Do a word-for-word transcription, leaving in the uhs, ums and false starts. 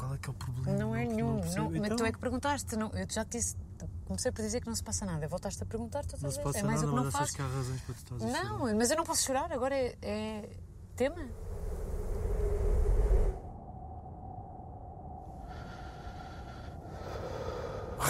qual é que é o problema? Não é Não- nenhum. não Não, percebo. mas Então, tu é que perguntaste. Não, eu já te disse. Comecei por dizer que não se passa nada. Voltaste a perguntar, tu não estás se a passa dizer. É mais nada, o que mas não achas faço. que há razões para tu estás a chorar? Não, mas eu não posso chorar. Agora é, é tema.